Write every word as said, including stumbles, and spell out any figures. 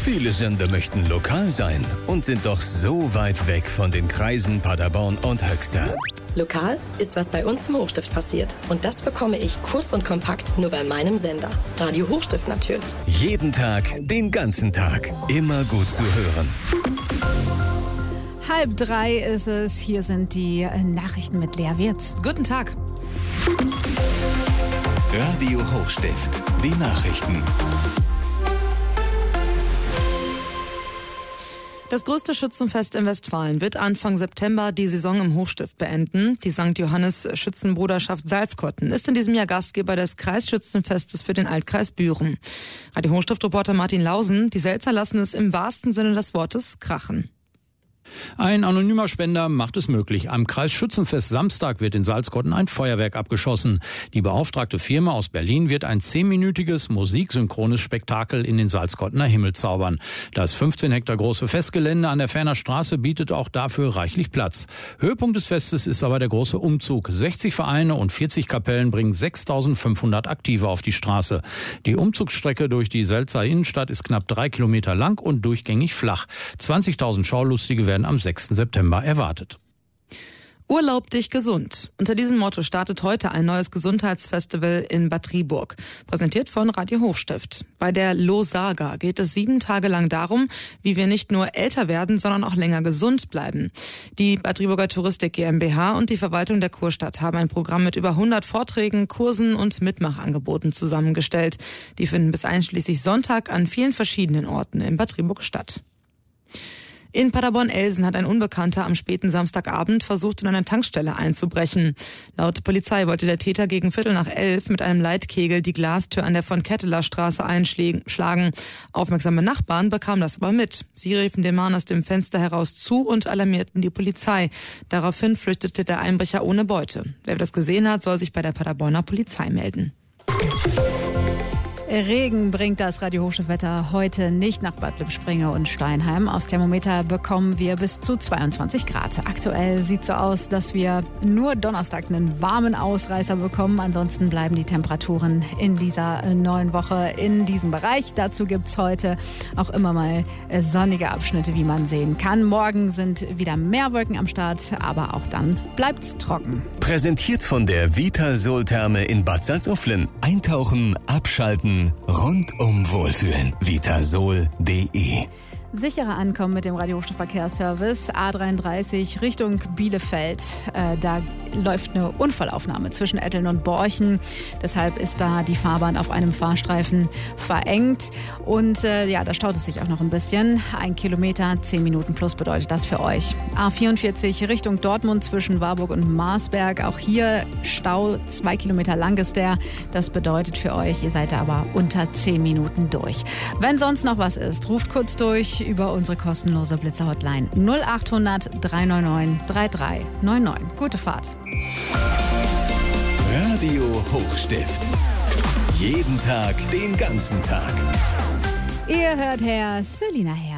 Viele Sender möchten lokal sein und sind doch so weit weg von den Kreisen Paderborn und Höxter. Lokal ist, was bei uns im Hochstift passiert. Und das bekomme ich kurz und kompakt nur bei meinem Sender. Radio Hochstift natürlich. Jeden Tag, den ganzen Tag. Immer gut zu hören. Halb drei ist es. Hier sind die Nachrichten mit Lea Wirz. Guten Tag. Radio Hochstift. Die Nachrichten. Das größte Schützenfest in Westfalen wird Anfang September die Saison im Hochstift beenden. Die Sankt Johannes Schützenbruderschaft Salzkotten ist in diesem Jahr Gastgeber des Kreisschützenfestes für den Altkreis Büren. Radio Hochstift-Reporter Martin Lausen, die Selzer lassen es im wahrsten Sinne des Wortes krachen. Ein anonymer Spender macht es möglich. Am Kreisschützenfest Samstag wird in Salzkotten ein Feuerwerk abgeschossen. Die beauftragte Firma aus Berlin wird ein zehnminütiges musiksynchrones Spektakel in den Salzkottener Himmel zaubern. Das fünfzehn Hektar große Festgelände an der Ferner Straße bietet auch dafür reichlich Platz. Höhepunkt des Festes ist aber der große Umzug. sechzig Vereine und vierzig Kapellen bringen sechstausendfünfhundert Aktive auf die Straße. Die Umzugsstrecke durch die Selzer Innenstadt ist knapp drei Kilometer lang und durchgängig flach. zwanzigtausend Schaulustige werden am sechsten September erwartet. Urlaub dich gesund. Unter diesem Motto startet heute ein neues Gesundheitsfestival in Bad Driburg, präsentiert von Radio Hochstift. Bei der Lo-Saga geht es sieben Tage lang darum, wie wir nicht nur älter werden, sondern auch länger gesund bleiben. Die Bad Driburger Touristik GmbH und die Verwaltung der Kurstadt haben ein Programm mit über hundert Vorträgen, Kursen und Mitmachangeboten zusammengestellt. Die finden bis einschließlich Sonntag an vielen verschiedenen Orten in Bad Driburg statt. In Paderborn-Elsen hat ein Unbekannter am späten Samstagabend versucht, in eine Tankstelle einzubrechen. Laut Polizei wollte der Täter gegen Viertel nach elf mit einem Leitkegel die Glastür an der von Ketteler Straße einschlagen. Aufmerksame Nachbarn bekamen das aber mit. Sie riefen den Mann aus dem Fenster heraus zu und alarmierten die Polizei. Daraufhin flüchtete der Einbrecher ohne Beute. Wer das gesehen hat, soll sich bei der Paderborner Polizei melden. Regen bringt das Radio Hochstift-Wetter heute nicht nach Bad Lippspringe und Steinheim. Aufs Thermometer bekommen wir bis zu zweiundzwanzig Grad. Aktuell sieht es so aus, dass wir nur Donnerstag einen warmen Ausreißer bekommen. Ansonsten bleiben die Temperaturen in dieser neuen Woche in diesem Bereich. Dazu gibt es heute auch immer mal sonnige Abschnitte, wie man sehen kann. Morgen sind wieder mehr Wolken am Start, aber auch dann bleibt es trocken. Präsentiert von der Vitasol-Therme in Bad Salzuflen. Eintauchen, abschalten, rundum wohlfühlen. vitasol punkt de. Sicherer ankommen mit dem Radio Hochstift Verkehrsservice A dreiunddreißig Richtung Bielefeld. Äh, da läuft eine Unfallaufnahme zwischen Etteln und Borchen. Deshalb ist da die Fahrbahn auf einem Fahrstreifen verengt. Und äh, ja, da staut es sich auch noch ein bisschen. Ein Kilometer, zehn Minuten plus bedeutet das für euch. A vierundvierzig Richtung Dortmund zwischen Warburg und Marsberg. Auch hier Stau, zwei Kilometer lang ist der. Das bedeutet für euch, ihr seid da aber unter zehn Minuten durch. Wenn sonst noch was ist, ruft kurz durch über unsere kostenlose Blitzer-Hotline null acht hundert drei neun neun drei drei neun neun. Gute Fahrt. Radio Hochstift. Jeden Tag, den ganzen Tag. Ihr hört Herr Selina Herr.